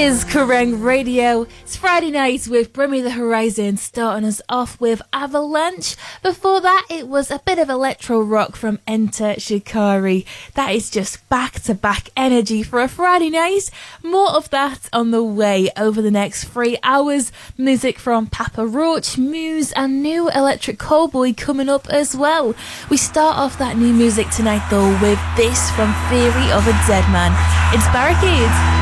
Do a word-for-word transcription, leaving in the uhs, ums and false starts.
is Kerrang Radio. It's Friday night with Bring Me the Horizon, starting us off with Avalanche. Before that, it was a bit of electro rock from Enter Shikari. That is just back-to-back energy for a Friday night. More of that on the way over the next three hours. Music from Papa Roach, Muse, and new Electric Callboy coming up as well. We start off that new music tonight though with this from Theory of a Dead Man. It's Barricades.